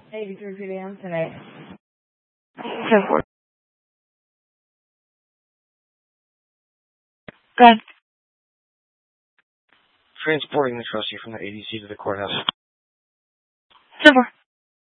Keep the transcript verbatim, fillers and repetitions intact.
eighty-three P M today. ten four. Go ahead. Transporting the trustee from the A D C to the courthouse. ten four.